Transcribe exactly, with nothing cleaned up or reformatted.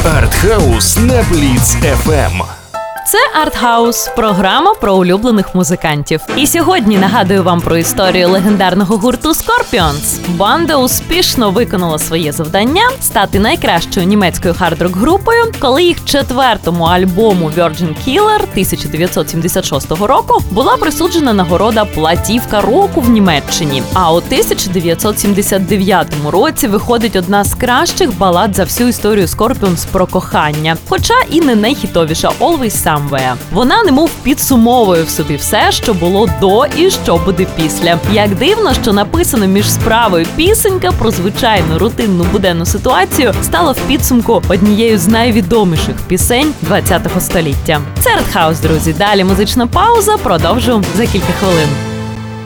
Артхаус на Бліц еф ем. Це Артхаус – програма про улюблених музикантів. І сьогодні нагадую вам про історію легендарного гурту Scorpions. Банда успішно виконала своє завдання – стати найкращою німецькою хард-рок-групою, коли їх четвертому альбому Virgin Killer тисяча дев'ятсот сімдесят шостого року була присуджена нагорода «Платівка року» в Німеччині. А у тисяча дев'ятсот сімдесят дев'ятому році виходить одна з кращих балад за всю історію Scorpions про кохання. Хоча і не найхітовіша «Always Somewhere». Вона немов підсумовує в собі все, що було до і що буде після. Як дивно, що написана між справою пісенька про звичайну рутинну буденну ситуацію стала в підсумку однією з найвідоміших пісень ХХ століття. Це Артхаус, друзі. Далі музична пауза. Продовжу за кілька хвилин.